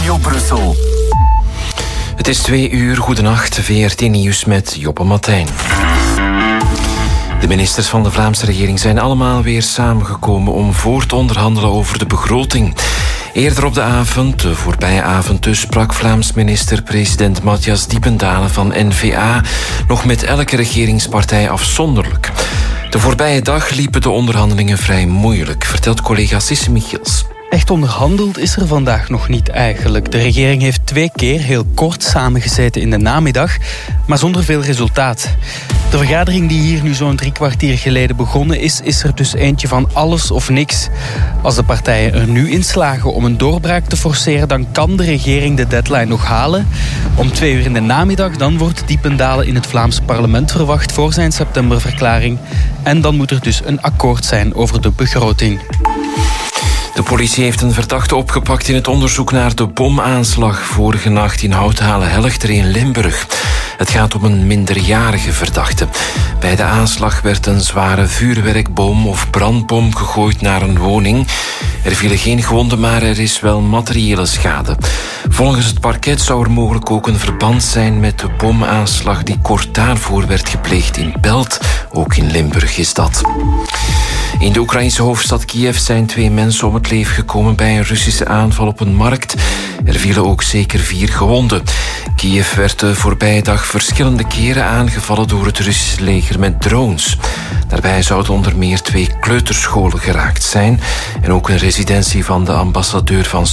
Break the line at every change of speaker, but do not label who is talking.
Radio Brussel.
Het is 2:00, goedenacht, VRT Nieuws met Joppe Matijn. De ministers van de Vlaamse regering zijn allemaal weer samengekomen om voor te onderhandelen over de begroting. Eerder op de avond, de voorbije avond dus, sprak Vlaams minister-president Matthias Diependalen van N-VA nog met elke regeringspartij afzonderlijk. De voorbije dag liepen de onderhandelingen vrij moeilijk, vertelt collega Sisse Michiels.
Echt onderhandeld is er vandaag nog niet eigenlijk. De regering heeft 2 keer heel kort samengezeten in de namiddag, maar zonder veel resultaat. De vergadering die hier nu zo'n 3 kwartier geleden begonnen is er dus eentje van alles of niks. Als de partijen er nu in slagen om een doorbraak te forceren, dan kan de regering de deadline nog halen. Om 2 uur in de namiddag dan wordt Diependalen in het Vlaams parlement verwacht voor zijn septemberverklaring. En dan moet er dus een akkoord zijn over de begroting.
De politie heeft een verdachte opgepakt in het onderzoek naar de bomaanslag vorige nacht in Houthalen-Helchter in Limburg. Het gaat om een minderjarige verdachte. Bij de aanslag werd een zware vuurwerkbom of brandbom gegooid naar een woning. Er vielen geen gewonden, maar er is wel materiële schade. Volgens het parket zou er mogelijk ook een verband zijn met de bomaanslag die kort daarvoor werd gepleegd in Belt. Ook in Limburg is dat. In de Oekraïnse hoofdstad Kiev zijn 2 mensen om het leven gekomen bij een Russische aanval op een markt. Er vielen ook zeker 4 gewonden. Kiev werd de voorbije dag verschillende keren aangevallen door het Russische leger met drones. Daarbij zouden onder meer 2 kleuterscholen geraakt zijn en ook een residentie van de ambassadeur van